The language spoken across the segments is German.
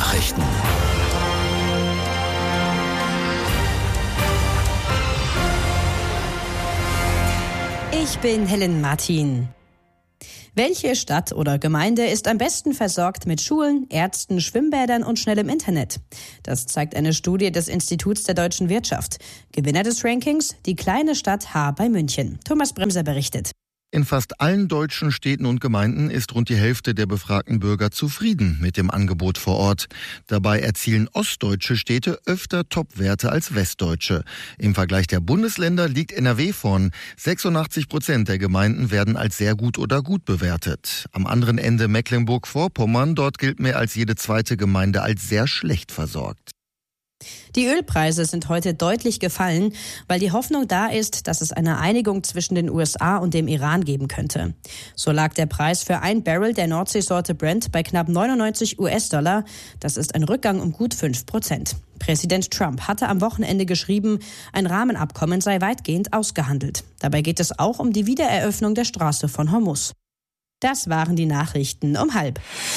Nachrichten. Ich bin Helen Martin. Welche Stadt oder Gemeinde ist am besten versorgt mit Schulen, Ärzten, Schwimmbädern und schnellem Internet? Das zeigt eine Studie des Instituts der deutschen Wirtschaft. Gewinner des Rankings, die kleine Stadt Haar bei München. Thomas Bremser berichtet. In fast allen deutschen Städten und Gemeinden ist rund die Hälfte der befragten Bürger zufrieden mit dem Angebot vor Ort. Dabei erzielen ostdeutsche Städte öfter Topwerte als westdeutsche. Im Vergleich der Bundesländer liegt NRW vorn. 86% der Gemeinden werden als sehr gut oder gut bewertet. Am anderen Ende Mecklenburg-Vorpommern, dort gilt mehr als jede zweite Gemeinde als sehr schlecht versorgt. Die Ölpreise sind heute deutlich gefallen, weil die Hoffnung da ist, dass es eine Einigung zwischen den USA und dem Iran geben könnte. So lag der Preis für ein Barrel der Nordseesorte Brent bei knapp 99 US-Dollar. Das ist ein Rückgang um gut 5%. Präsident Trump hatte am Wochenende geschrieben, ein Rahmenabkommen sei weitgehend ausgehandelt. Dabei geht es auch um die Wiedereröffnung der Straße von Hormuz. Das waren die Nachrichten um 12:30.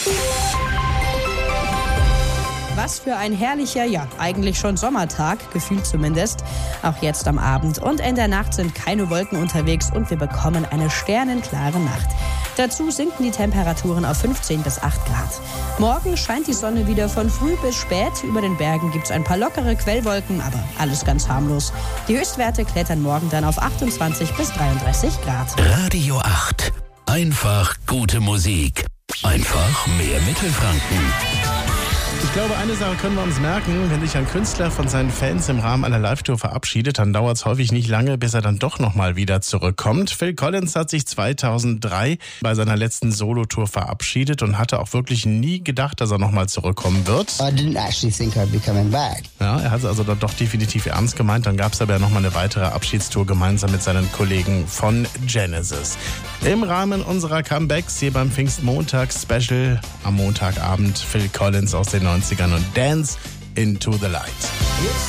Was für ein herrlicher, ja eigentlich schon Sommertag, gefühlt zumindest. Auch jetzt am Abend und in der Nacht sind keine Wolken unterwegs und wir bekommen eine sternenklare Nacht. Dazu sinken die Temperaturen auf 15 bis 8 Grad. Morgen scheint die Sonne wieder von früh bis spät. Über den Bergen gibt's ein paar lockere Quellwolken, aber alles ganz harmlos. Die Höchstwerte klettern morgen dann auf 28 bis 33 Grad. Radio 8. Einfach gute Musik. Einfach mehr Mittelfranken. Ich glaube, eine Sache können wir uns merken: Wenn sich ein Künstler von seinen Fans im Rahmen einer Live-Tour verabschiedet, dann dauert es häufig nicht lange, bis er dann doch nochmal wieder zurückkommt. Phil Collins hat sich 2003 bei seiner letzten Solo-Tour verabschiedet und hatte auch wirklich nie gedacht, dass er nochmal zurückkommen wird. I didn't actually think I'd be coming back. Ja, er hat es also dann doch definitiv ernst gemeint. Dann gab es aber ja nochmal eine weitere Abschiedstour gemeinsam mit seinen Kollegen von Genesis. Im Rahmen unserer Comebacks hier beim Pfingstmontags-Special am Montagabend Phil Collins aus den 90ern und Dance into the Light.